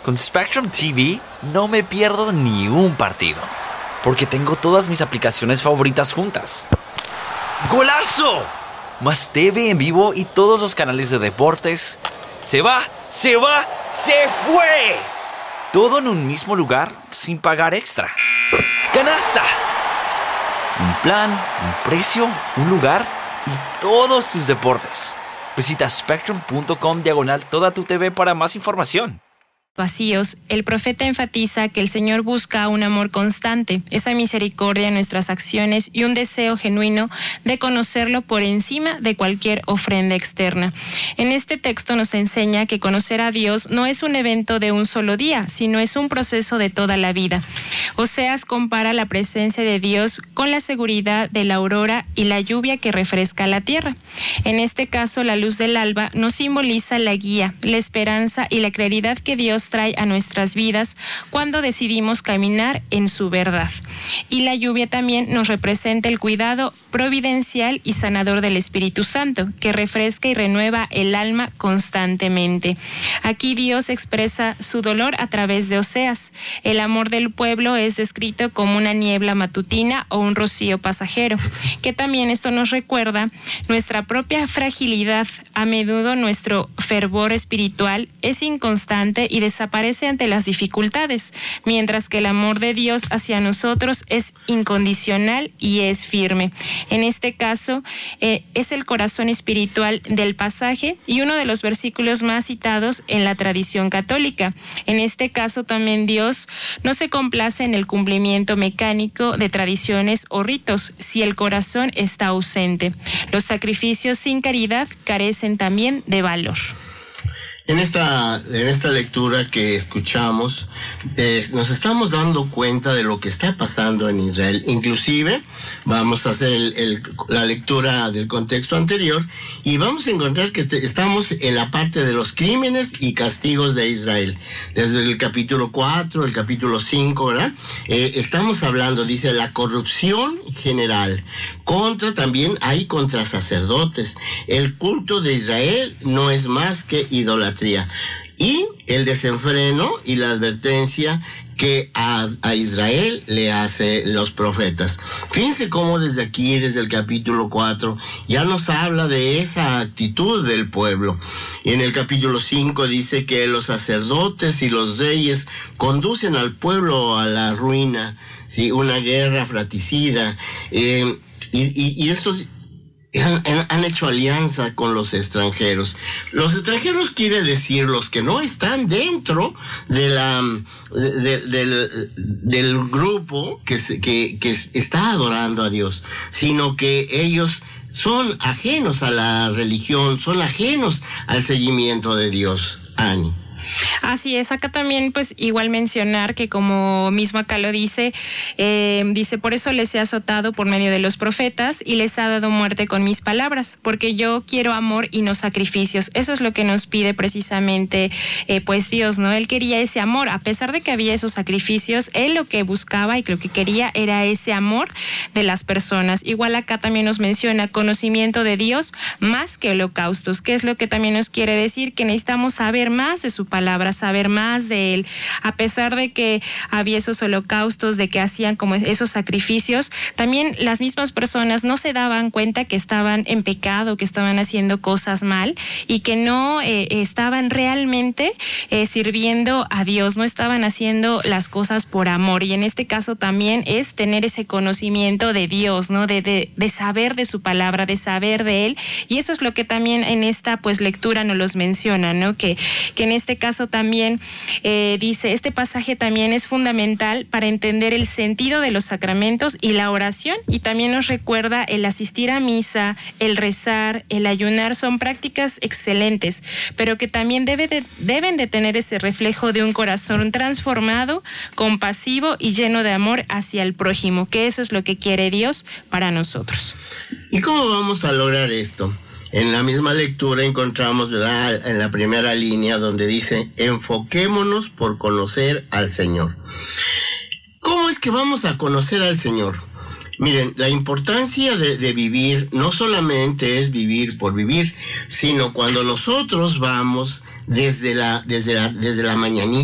Con Spectrum TV no me pierdo ni un partido, porque tengo todas mis aplicaciones favoritas juntas. ¡Golazo! Más TV en vivo y todos los canales de deportes. ¡Se fue! Todo en un mismo lugar sin pagar extra. ¡Canasta! Un plan, un precio, un lugar y todos tus deportes. Visita spectrum.com/toda tu TV para más información. Vacíos, el profeta enfatiza que el Señor busca un amor constante, esa misericordia en nuestras acciones y un deseo genuino de conocerlo por encima de cualquier ofrenda externa. En este texto nos enseña que conocer a Dios no es un evento de un solo día, sino es un proceso de toda la vida. Oseas compara la presencia de Dios con la seguridad de la aurora y la lluvia que refresca la tierra. En este caso, la luz del alba nos simboliza la guía, la esperanza y la claridad que Dios trae a nuestras vidas cuando decidimos caminar en su verdad. Y la lluvia también nos representa el cuidado providencial y sanador del Espíritu Santo, que refresca y renueva el alma constantemente. Aquí Dios expresa su dolor a través de Oseas. El amor del pueblo es descrito como una niebla matutina o un rocío pasajero, que también esto nos recuerda nuestra propia fragilidad. A menudo nuestro fervor espiritual es inconstante y desaparece ante las dificultades, mientras que el amor de Dios hacia nosotros es incondicional y es firme. En este caso, es el corazón espiritual del pasaje y uno de los versículos más citados en la tradición católica. En este caso, también Dios no se complace en el cumplimiento mecánico de tradiciones o ritos si el corazón está ausente. Los sacrificios sin caridad carecen también de valor. En esta lectura que escuchamos, nos estamos dando cuenta de lo que está pasando en Israel. Inclusive, vamos a hacer la lectura del contexto anterior y vamos a encontrar que estamos en la parte de los crímenes y castigos de Israel. Desde el capítulo 4, el capítulo 5, ¿verdad? Estamos hablando, dice, la corrupción general. También contra sacerdotes. El culto de Israel no es más que idolatría. Y el desenfreno y la advertencia que a Israel le hace los profetas. Fíjense cómo desde aquí, desde el capítulo 4, ya nos habla de esa actitud del pueblo. Y en el capítulo 5 dice que los sacerdotes y los reyes conducen al pueblo a la ruina, ¿sí? Una guerra fratricida. Y estos han hecho alianza con los extranjeros. Los extranjeros quiere decir los que no están dentro de del grupo que está adorando a Dios, sino que ellos son ajenos a la religión, son ajenos al seguimiento de Dios. Ani. Así es, acá también pues igual mencionar que como mismo acá lo dice, por eso les he azotado por medio de los profetas y les ha dado muerte con mis palabras, porque yo quiero amor y no sacrificios. Eso es lo que nos pide precisamente pues Dios, ¿no? Él quería ese amor, a pesar de que había esos sacrificios, él lo que buscaba y lo que quería era ese amor de las personas. Igual acá también nos menciona conocimiento de Dios más que holocaustos, que es lo que también nos quiere decir, que necesitamos saber más de su palabra, saber más de él. A pesar de que había esos holocaustos, de que hacían como esos sacrificios, también las mismas personas no se daban cuenta que estaban en pecado, que estaban haciendo cosas mal y que no estaban realmente sirviendo a Dios, no estaban haciendo las cosas por amor. Y en este caso también es tener ese conocimiento de Dios, ¿no? De saber de su palabra, de saber de él. Y eso es lo que también en esta pues lectura nos los menciona, ¿no? Que en este caso también dice, este pasaje también es fundamental para entender el sentido de los sacramentos y la oración, y también nos recuerda el asistir a misa, el rezar, el ayunar, son prácticas excelentes, pero que también deben de tener ese reflejo de un corazón transformado, compasivo y lleno de amor hacia el prójimo, que eso es lo que quiere Dios para nosotros. ¿Y cómo vamos a lograr esto? En la misma lectura encontramos, ¿verdad?, en la primera línea donde dice, enfoquémonos por conocer al Señor. ¿Cómo es que vamos a conocer al Señor? Miren, la importancia de vivir no solamente es vivir por vivir, sino cuando nosotros vamos desde la mañanita,